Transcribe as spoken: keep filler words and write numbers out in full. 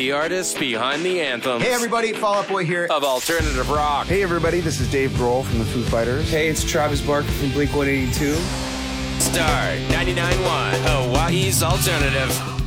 the artists behind the anthems. Hey everybody, Fall Out Boy here. Of alternative rock. Hey everybody, this is Dave Grohl from the Foo Fighters. Hey, it's Travis Barker from Blink one eighty-two. Star ninety-nine point one, Hawaii's alternative.